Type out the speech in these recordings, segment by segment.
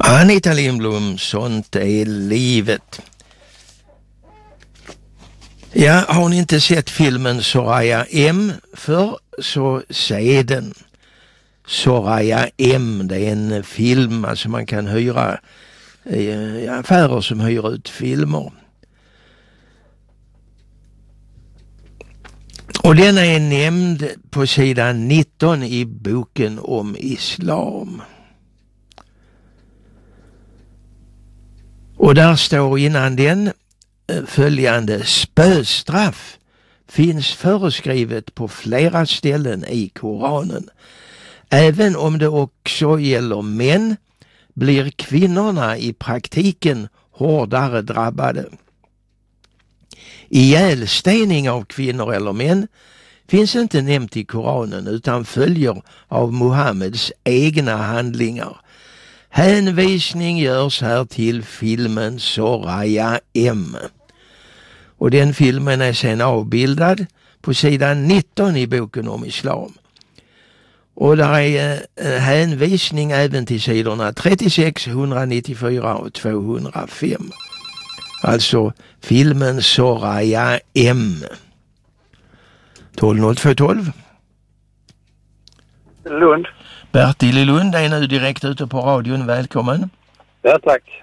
Anita Lindblom, sånt är livet. Ja, har ni inte sett filmen Soraya M för så se den. Soraya M, det är en film, alltså man kan hyra affärer som hyr ut filmer. Och denna är nämnd på sidan 19 i boken om islam. Och där står innan den följande: spöstraff finns föreskrivet på flera ställen i Koranen. Även om det också gäller män blir kvinnorna i praktiken hårdare drabbade. Ihjälstening av kvinnor eller män finns inte nämnt i Koranen utan följer av Muhammeds egna handlingar. Hänvisning görs här till filmen Soraya M. Och den filmen är sedan avbildad på sidan 19 i boken om islam. Och där är hänvisning även till sidorna 36, 194 och 205. Alltså filmen Soraya M. 120212. Lund. Bertil i Lund är nu direkt ute på radion. Välkommen. Ja, tack.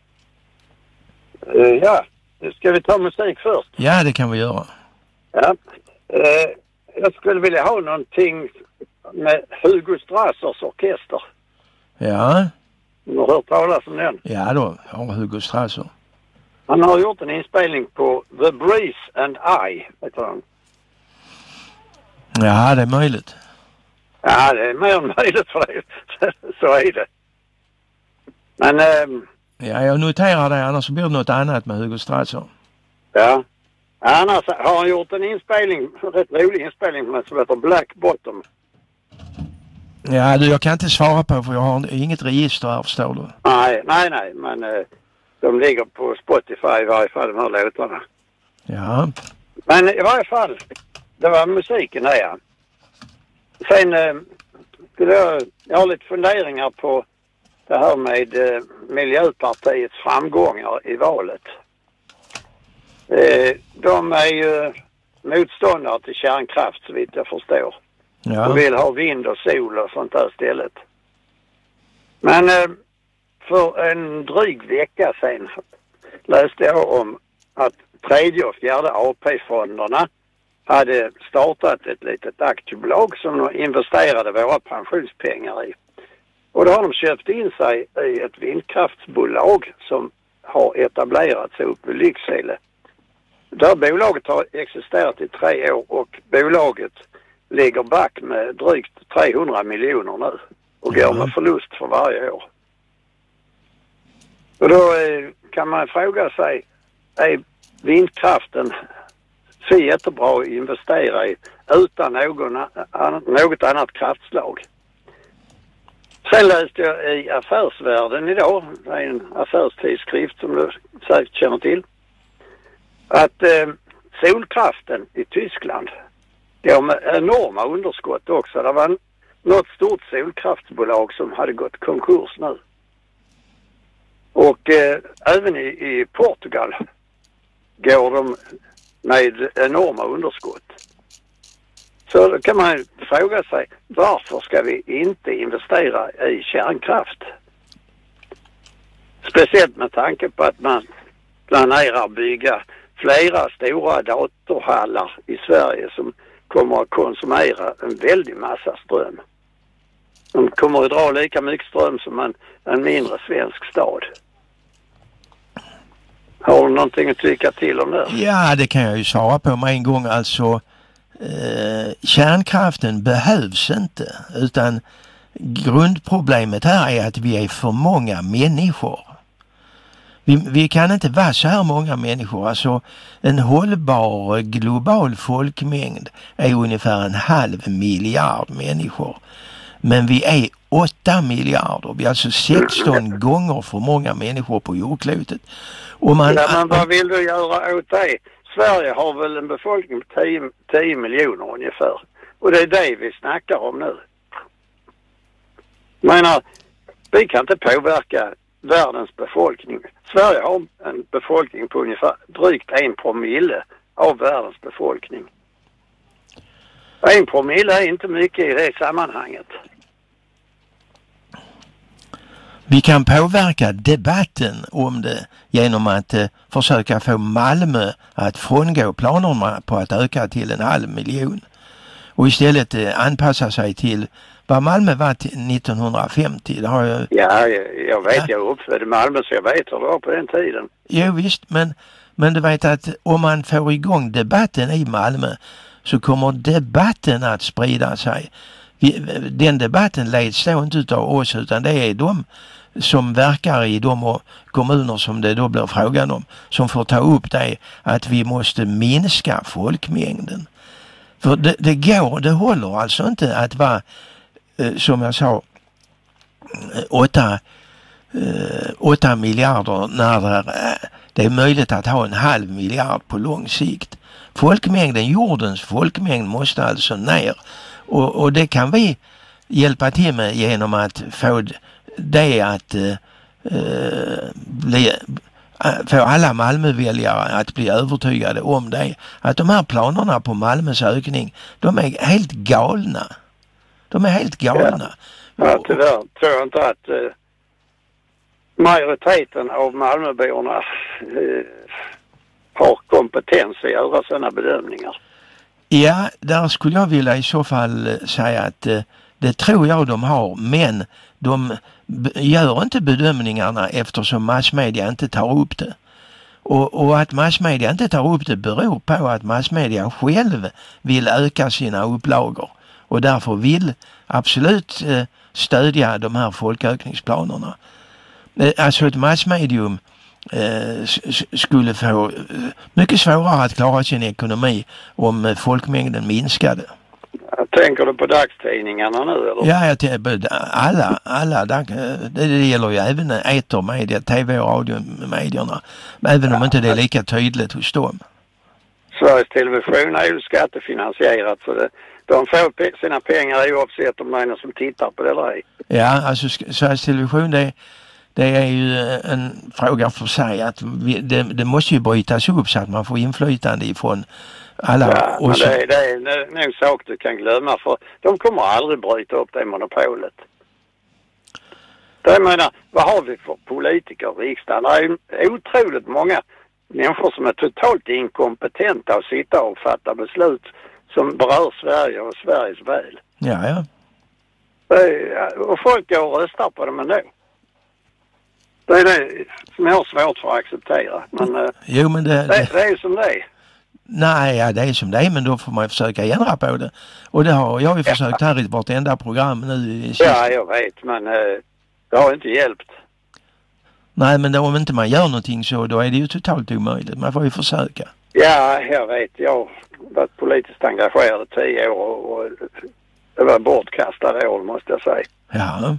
Ja, ska vi ta musik först? Ja, det kan vi göra. Ja. Jag skulle vilja ha någonting med Hugo Strassers orkester. Ja. Du har hört talas om den? Ja då, har Hugo Strasser. Han har gjort en inspelning på The Breeze and I, vet du. Ja, det är möjligt. Ja, det är mer än möjligt för det. Så är det. Men... ja, jag noterar det. Annars blir det något annat med Hugo Strasser. Ja. Annars har han gjort en inspelning, en rätt rolig inspelning som heter Black Bottom. Ja, jag kan inte svara på för jag har inget register här, förstår du. Nej, men de ligger på Spotify i varje fall, de här låtarna. Ja. Men i varje fall, det var musiken där, ja. Sen skulle jag har lite funderingar på det här med Miljöpartiets framgångar i valet. De är ju motståndare till kärnkraft så vitt jag förstår. Ja. Och vill ha vind och sol och sånt där stället. Men för en dryg vecka sedan läste jag om att 3:e och 4:e AP-fonderna hade startat ett litet aktiebolag som de investerade våra pensionspengar i. Och då har de köpt in sig i ett vindkraftsbolag som har etablerats upp i Lycksele. Det här bolaget har existerat i 3 år och bolaget ligger back med drygt 300 miljoner nu och går med förlust för varje år. Och då kan man fråga sig, är vindkraften så jättebra att investera i utan något annat kraftslag? Sen läste jag i Affärsvärlden idag, det är en affärstidskrift som du säkert känner till, att solkraften i Tyskland går med enorma underskott också. Det var något stort solkraftsbolag som hade gått konkurs nu. Och även i Portugal går de med enorma underskott. Så då kan man fråga sig, varför ska vi inte investera i kärnkraft? Speciellt med tanke på att man planerar bygga flera stora datorhallar i Sverige som kommer att konsumera en väldig massa ström. De kommer att dra lika mycket ström som en mindre svensk stad. Har du någonting att tycka till om det? Ja, det kan jag ju svara på med en gång. Alltså, kärnkraften behövs inte. Utan grundproblemet här är att vi är för många människor. Vi kan inte vara så här många människor. Alltså, en hållbar global folkmängd är ungefär 1/2 miljard människor. Men vi är 8 miljarder. Vi är alltså 16 gånger för många människor på jordklotet. Och men vad vill du göra åt det? Sverige har väl en befolkning på 10 miljoner ungefär. Och det är det vi snackar om nu. Jag menar, vi kan inte påverka världens befolkning. Sverige har en befolkning på ungefär drygt 1% av världens befolkning. 1% är inte mycket i det sammanhanget. Vi kan påverka debatten om det genom att försöka få Malmö att frångå planerna på att öka till 500 000 och istället anpassa sig till vad Malmö var till 1950. Det har jag... Ja, jag vet, jag uppfödde Malmö så jag vet hur det var på den tiden. Jo visst, men du vet att om man får igång debatten i Malmö så kommer debatten att sprida sig. Den debatten leds då inte av oss utan det är de som verkar i de kommuner som det då blir frågan om som får ta upp det att vi måste minska folkmängden. För det håller alltså inte att vara som jag sa 8 miljarder när det är möjligt att ha 0,5 miljard på lång sikt. Jordens folkmängd måste alltså ner och det kan vi hjälpa till med genom att få det att få alla Malmöväljare att bli övertygade om det. Att de här planerna på Malmös ökning, de är helt galna. Ja, tyvärr tror jag inte att majoriteten av Malmöborna har kompetens att göra sådana bedömningar. Ja, där skulle jag vilja i så fall säga att det tror jag de har, men de gör inte bedömningarna eftersom massmedia inte tar upp det. Och att massmedia inte tar upp det beror på att massmedia själv vill öka sina upplagor och därför vill absolut stödja de här folkökningsplanerna. Alltså ett massmedium skulle få mycket svårare att klara sin ekonomi om folkmängden minskade. Tänker du på dagstidningarna nu eller? Ja, alla det gäller ju även etermedia, tv- och radiomedierna. Även om inte det är lika tydligt hos dem. Sveriges Television är ju skattefinansierat så de får sina pengar oavsett om det är någon som tittar på det eller ej. Ja, alltså Sveriges Television det är ju en fråga för sig att det måste ju brytas upp så att man får inflytande ifrån alla. Ja, men det är nog sak du kan glömma för de kommer aldrig bryta upp det monopolet. Jag menar, vad har vi för politiker i riksdagen? Det är otroligt många människor som är totalt inkompetenta att sitta och fatta beslut som berör Sverige och Sveriges väl. Ja. Och folk går och röstar på dem ändå. Det är det som jag har svårt för att acceptera. Men, jo, men det är ju som det är. Nej, ja, det är som det är, men då får man försöka ändra på det. Och det har jag ju försökt här i vartenda program nu. Ja, jag vet, men det har inte hjälpt. Nej, men om inte man gör någonting så då är det ju totalt omöjligt. Man får ju försöka. Ja, jag vet. Jag har varit politiskt engagerad 10 år och det var bortkastade år måste jag säga. Ja.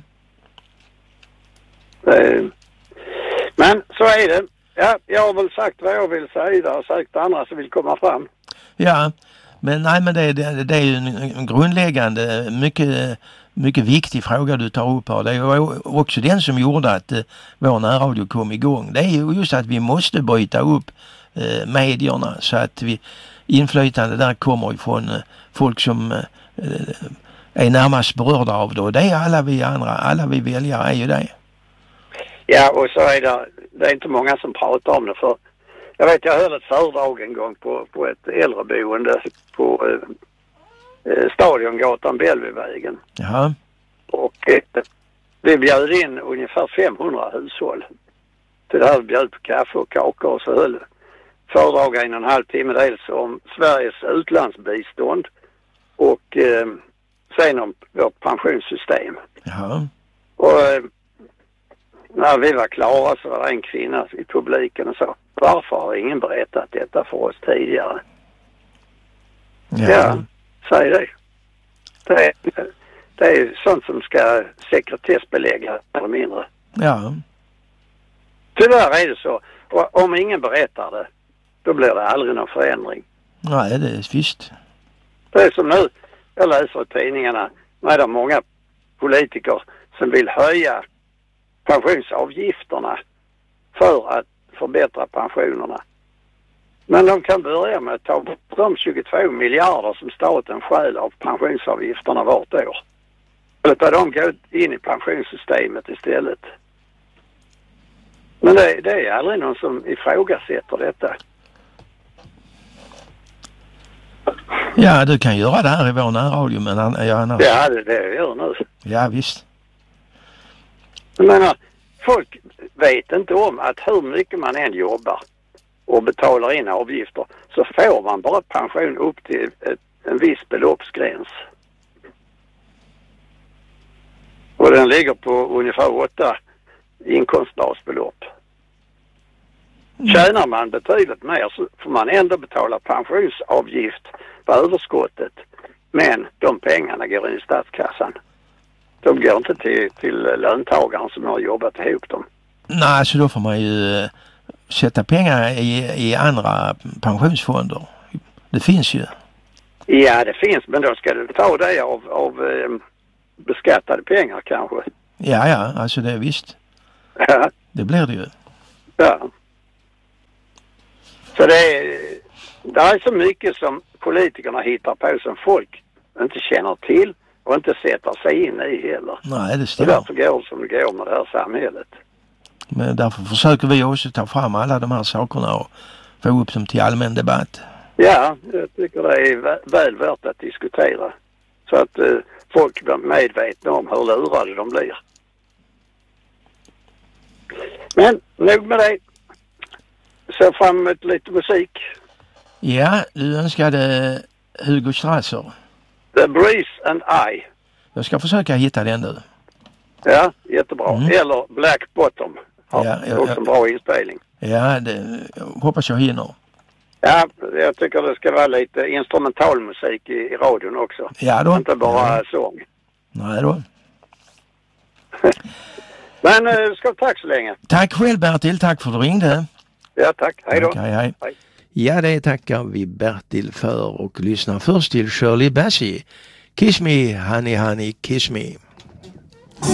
Men så är det. Ja, jag har väl sagt vad jag vill säga. Jag har sagt andra som vill komma fram. Ja, men nej, men det är ju en grundläggande, mycket viktig fråga du tar upp här. Det är ju också den som gjorde att vår närradio kom igång. Det är ju just att vi måste bryta upp medierna så att inflytande där kommer ifrån folk som är närmast berörda av det. Och det är alla vi väljare är ju det. Ja, och så är det är inte många som pratar om det för jag höll ett föredrag en gång på ett äldreboende på Stadiongatan Bellevvägen. Ja. Och vi bjöd in ungefär 500 hushåll. Till det här bjöd på kaffe och kakor och så höll föredrag 1,5 timme dels om Sveriges utlandsbistånd och sen om vårt pensionssystem. Ja. Och när vi var klara så var det en kvinna i publiken och sa, varför har ingen berättat detta för oss tidigare? Ja, säg det. Det är sånt som ska sekretessbelägga eller mindre. Ja. Tyvärr är det så. Och om ingen berättar det, då blir det aldrig någon förändring. Nej, det är visst. Det är som nu, jag läser i tidningarna, med de många politiker som vill höja pensionsavgifterna för att förbättra pensionerna. Men de kan börja med att ta bort de 22 miljarder som staten stjäl av pensionsavgifterna vart år. Låta dem gå in i pensionssystemet istället. Men det är aldrig någon som ifrågasätter detta. Ja, du kan göra det här i vår närradio, men annars... Ja, det jag gör nu. Ja, visst. Jag menar, folk vet inte om att hur mycket man än jobbar och betalar in avgifter så får man bara pension upp till en viss beloppsgräns. Och den ligger på ungefär 8 inkomstbasbelopp. Tjänar man betydligt mer så får man ändå betala pensionsavgift på överskottet. Men de pengarna går in i statskassan. De går inte till löntagaren som har jobbat ihop dem. Nej, så då får man ju sätta pengar i andra pensionsfonder. Det finns ju. Ja, det finns, men då ska du ta det av beskattade pengar kanske. Ja, alltså det är visst. Ja. Det blir det ju. Ja. Så det är så mycket som politikerna hittar på som folk inte känner till och inte sätter sig in i heller. Nej, det och stämmer. därför går det som det går med det här samhället. Men därför försöker vi också ta fram alla de här sakerna och få upp dem till allmän debatt. Ja, jag tycker det är väl värt att diskutera. Så att folk blir medvetna om hur lurade de blir. Men nog med det. Så fram emot lite musik. Ja, du önskade Hugo Strasser. The Breeze and I. Jag ska försöka hitta den du. Ja, jättebra. Eller Black Bottom. Ja, också en bra inspelning. Ja, det hoppas jag hinner. Ja, jag tycker det ska vara lite instrumentalmusik i radion också. Ja då. Inte bara sång. Nej då. Men tack så länge. Tack själv Bertil, tack för att du ringde. Ja, tack. Hej då. Tack, hej. Ja, det tackar vi Bertil för och lyssnar först till Shirley Bassey. Kiss me, honey, honey, kiss me.